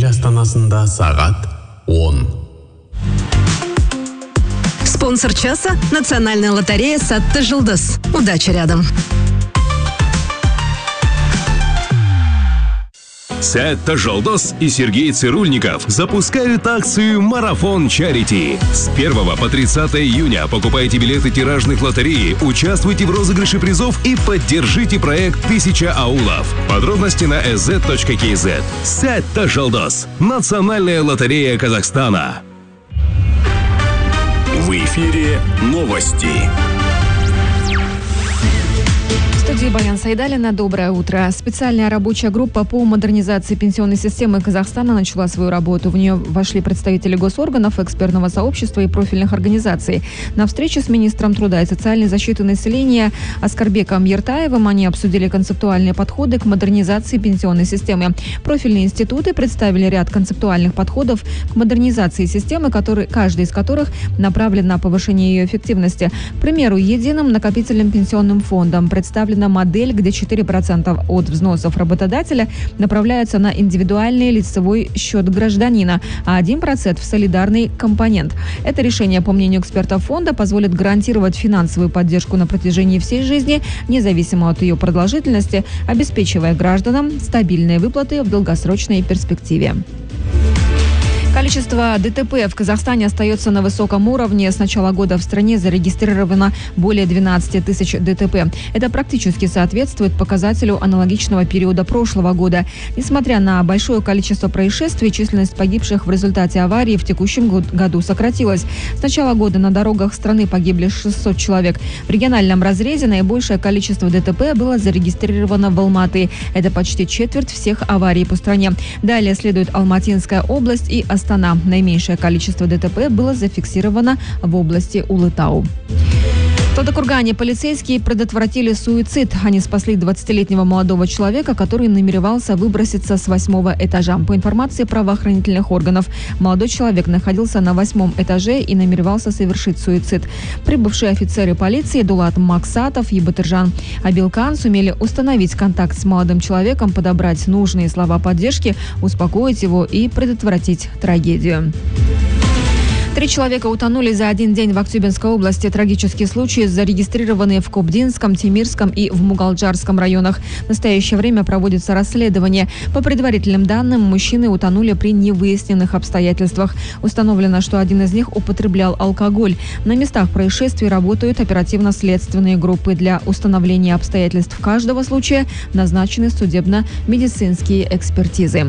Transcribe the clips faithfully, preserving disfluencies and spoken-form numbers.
ел астанасында сағат он. Спонсор часа – Национальная лотерея «Сатты Жылдыз». Удачи рядом. Сатты Жылдыз и Сергей Цирульников запускают акцию «Марафон Чарити». С первого по тридцатое июня покупайте билеты тиражных лотереи, участвуйте в розыгрыше призов и поддержите проект «Тысяча аулов». Подробности на эс зет точка кей зет. Сатты Жылдыз. Национальная лотерея Казахстана. В эфире новости. В студии Баян Сайдалина. Доброе утро. Специальная рабочая группа по модернизации пенсионной системы Казахстана начала свою работу. В нее вошли представители госорганов, экспертного сообщества и профильных организаций. На встрече с министром труда и социальной защиты населения Аскарбеком Ертаевым они обсудили концептуальные подходы к модернизации пенсионной системы. Профильные институты представили ряд концептуальных подходов к модернизации системы, которые, каждый из которых направлен на повышение ее эффективности. К примеру, единым накопительным пенсионным фондом представлена модель, где четыре процента от взносов работодателя направляются на индивидуальный лицевой счет гражданина, а один процент в солидарный компонент. Это решение, по мнению экспертов фонда, позволит гарантировать финансовую поддержку на протяжении всей жизни, независимо от ее продолжительности, обеспечивая гражданам стабильные выплаты в долгосрочной перспективе. Количество ДТП в Казахстане остается на высоком уровне. С начала года в стране зарегистрировано более двенадцати тысяч ДТП. Это практически соответствует показателю аналогичного периода прошлого года. Несмотря на большое количество происшествий, численность погибших в результате аварии в текущем году сократилась. С начала года на дорогах страны погибли шестьсот человек. В региональном разрезе наибольшее количество ДТП было зарегистрировано в Алматы. Это почти четверть всех аварий по стране. Далее следует Алматинская область и Астана. Наименьшее количество ДТП было зафиксировано в области Улытау. В Талдыкургане полицейские предотвратили суицид. Они спасли двадцатилетнего молодого человека, который намеревался выброситься с восьмого этажа. По информации правоохранительных органов, молодой человек находился на восьмом этаже и намеревался совершить суицид. Прибывшие офицеры полиции Дулат Максатов и Батыржан Абилкан сумели установить контакт с молодым человеком, подобрать нужные слова поддержки, успокоить его и предотвратить трагедию. Три человека утонули за один день в Актюбинской области. Трагические случаи зарегистрированы в Кобдинском, Темирском и в Мугалджарском районах. В настоящее время проводится расследование. По предварительным данным, мужчины утонули при невыясненных обстоятельствах. Установлено, что один из них употреблял алкоголь. На местах происшествий работают оперативно-следственные группы. Для установления обстоятельств каждого случая назначены судебно-медицинские экспертизы.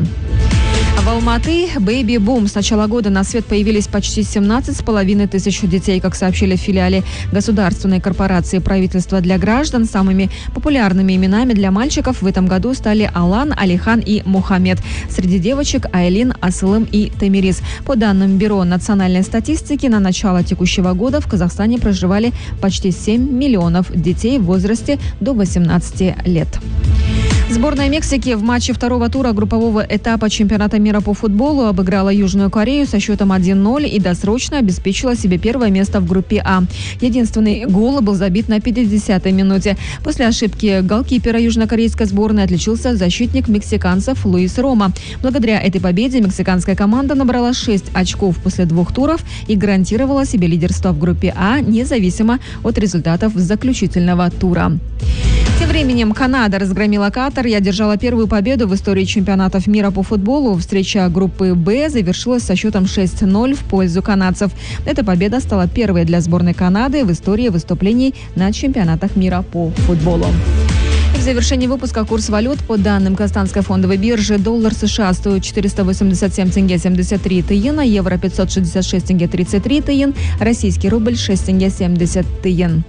В Алматы бэйби-бум. С начала года на свет появились почти семнадцать с половиной тысяч детей. Как сообщили в филиале государственной корпорации правительства для граждан, самыми популярными именами для мальчиков в этом году стали Алан, Алихан и Мухаммед. Среди девочек Айлин, Асылым и Тамирис. По данным Бюро национальной статистики, на начало текущего года в Казахстане проживали почти семь миллионов детей в возрасте до восемнадцати лет. Сборная Мексики в матче второго тура группового этапа чемпионата мира по футболу обыграла Южную Корею со счетом один ноль и досрочно обеспечила себе первое место в группе А. Единственный гол был забит на пятидесятой минуте. После ошибки голкипера южнокорейской сборной отличился защитник мексиканцев Луис Рома. Благодаря этой победе мексиканская команда набрала шесть очков после двух туров и гарантировала себе лидерство в группе А, независимо от результатов заключительного тура. Тем временем Канада разгромила Катар и одержала первую победу в истории чемпионатов мира по футболу. Встреча группы «Б» завершилась со счетом шесть ноль в пользу канадцев. Эта победа стала первой для сборной Канады в истории выступлений на чемпионатах мира по футболу. В завершении выпуска курс валют. По данным Казахстанской фондовой биржи, доллар США стоит четыреста восемьдесят семь тенге семьдесят три тиена, евро пятьсот шестьдесят шесть тенге тридцать три тиен, российский рубль шесть тенге семьдесят тиен.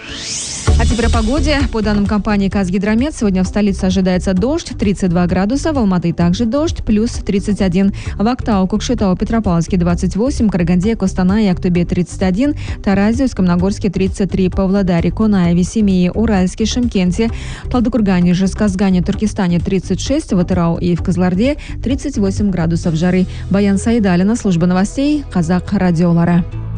А теперь о погоде. По данным компании «Казгидромет», сегодня в столице ожидается дождь, тридцать два градуса, в Алматы также дождь, плюс тридцать один. В Актау, Кукшетау, Петропавловске двадцать восемь, Караганде, Костанае, Актубе тридцать один, Таразе, Усть-Камногорске тридцать три, Павлодаре, Конаеве, Семее, Уральске, Шымкенте, Талдыкургане, Жезказгане, Туркестане тридцать шесть, в Атырау и в Кызылорде тридцать восемь градусов жары. Баян Сайдалина, служба новостей, Казак радиолары.